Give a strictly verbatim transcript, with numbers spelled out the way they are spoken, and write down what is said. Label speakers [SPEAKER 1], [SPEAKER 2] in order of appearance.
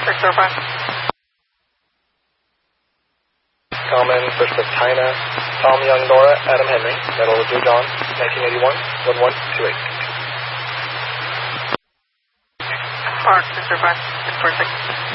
[SPEAKER 1] six zero five.
[SPEAKER 2] Common, Bushwick, China, Tom Young, Nora, Adam Henry, Metal Blue John, nineteen eighty-one, one one two eight.
[SPEAKER 1] Park, six zero five, six four six.